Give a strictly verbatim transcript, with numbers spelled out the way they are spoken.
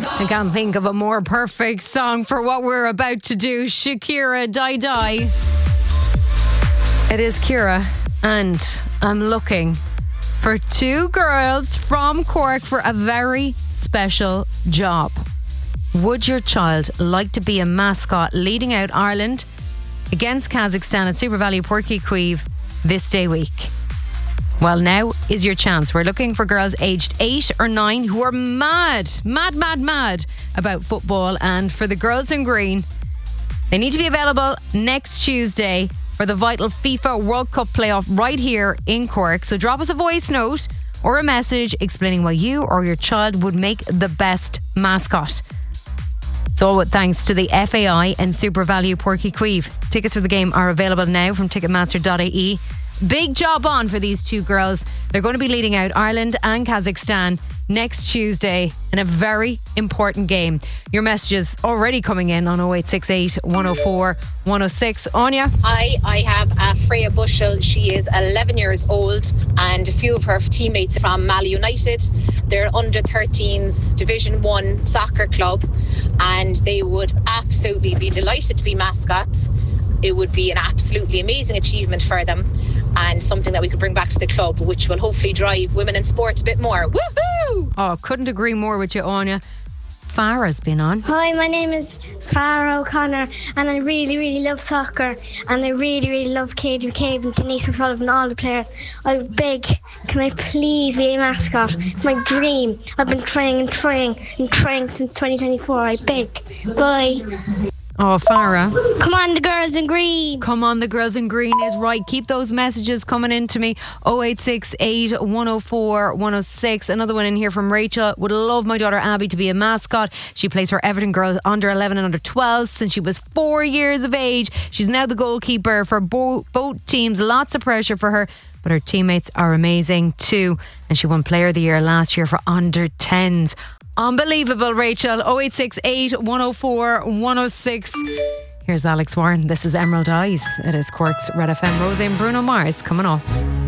I can't think of a more perfect song for what we're about to do. Shakira, Die Die. It is Ciara, and I'm looking for two girls from Cork for a very special job. Would your child like to be a mascot leading out Ireland against Kazakhstan at Super Value Porky Queeve this day week? Well, now is your chance. We're looking for girls aged eight or nine who are mad, mad, mad, mad about football. And for the girls in green, they need to be available next Tuesday for the vital FIFA World Cup playoff right here in Cork. So drop us a voice note or a message explaining why you or your child would make the best mascot. It's all with thanks to the F A I and Super Value Porky Queeve. Tickets for the game are available now from ticketmaster dot I E. Big job on for these two girls. They're going to be leading out Ireland and Kazakhstan next Tuesday in a very important game. Your messages already coming in on oh eight six eight, one oh four, one oh six. Anya? Hi, I have uh, Freya Bushell. She is eleven years old, and a few of her teammates from Mali United. They're under thirteens Division one soccer club, and they would absolutely be delighted to be mascots. It would be an absolutely amazing achievement for them, and something that we could bring back to the club, which will hopefully drive women in sport a bit more. Woohoo! Oh, couldn't agree more with you, Anya. Farah's been on. Hi, my name is Farah O'Connor, and I really, really love soccer, and I really, really love Cade McCabe and Denise O'Sullivan and all the players. I beg, can I please be a mascot? It's my dream. I've been trying and trying and trying since twenty twenty-four. I beg. Bye. Oh, Farah. Come on, the girls in green. Come on, the girls in green is right. Keep those messages coming in to me. oh eight six eight, one oh four, one oh six. Another one in here from Rachel. Would love my daughter Abby to be a mascot. She plays for Everton girls under eleven and under twelve since she was four years of age. She's now the goalkeeper for bo- both teams. Lots of pressure for her, but her teammates are amazing too. And she won Player of the Year last year for under tens. Unbelievable, Rachel. oh eight six eight, one oh four, one oh six. Here's Alex Warren. This is Emerald Eyes. It is Cork's Red F M. Rosie and Bruno Mars coming up.